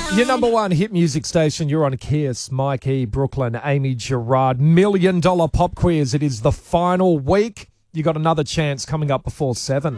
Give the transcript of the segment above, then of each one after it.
Your number one hit music station, you're on Kiss. Mike E, Brooklyn, Amy Gerard. $1 million pop quiz. It is the final week. You got another chance coming up before 7.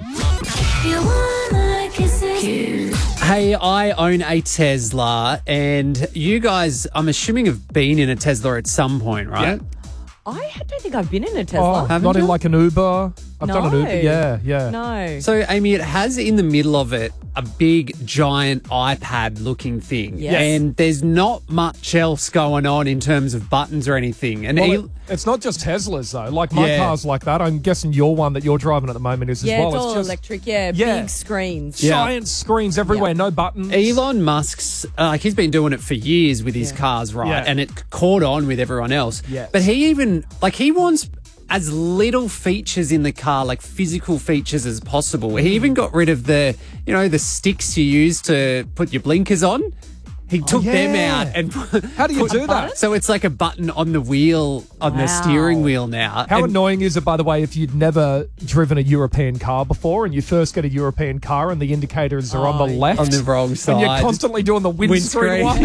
Hey, I own a Tesla, and you guys, I'm assuming, have been in a Tesla at some point, right? I don't think I've been in a Tesla. Not in like an Uber. I've done an Uber. Yeah. No. So, Amy, it has in the middle of it a big, giant iPad-looking thing. Yes. And there's not much else going on in terms of buttons or anything. And it's not just Teslas, though. Like, my car's like that. I'm guessing your one that you're driving at the moment is as well. It's all just electric. Big screens. Giant screens everywhere, no buttons. Elon Musk's, he's been doing it for years with his cars, right? Yeah. And it caught on with everyone else. Yes. But he even, he wants as little features in the car, like physical features as possible. He even got rid of the sticks you use to put your blinkers on. He took them out and how do you do that? So it's like a button on the wheel, on the steering wheel now. How annoying is it, by the way, if you'd never driven a European car before and you first get a European car and the indicators are on the left? On the wrong side. And you're constantly doing the windscreen one.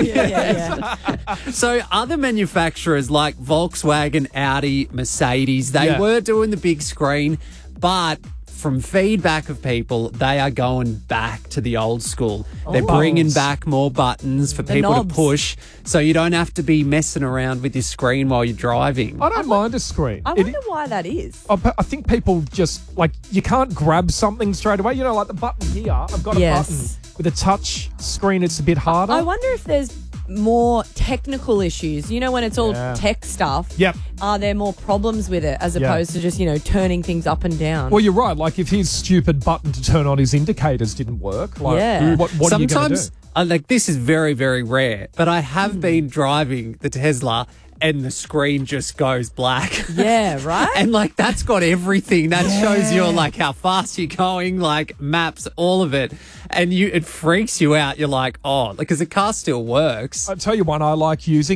So other manufacturers like Volkswagen, Audi, Mercedes, they were doing the big screen, but from feedback of people, they are going back to the old school. They're bringing back more buttons for people to push, so you don't have to be messing around with your screen while you're driving. I don't mind a screen. I wonder why that is. I think people just, you can't grab something straight away. You know, like the button here, I've got a button. With a touch screen, it's a bit harder. I wonder if there's more technical issues. You know, when it's all tech stuff, are there more problems with it as opposed to just, turning things up and down? Well, you're right. Like, if his stupid button to turn on his indicators didn't work, what are you going to do? Sometimes, this is very, very rare, but I have been driving the Tesla and the screen just goes black. Yeah, right? And, that's got everything. That shows you, how fast you're going, maps, all of it. And it freaks you out. You're like, because the car still works. I'll tell you one I like using.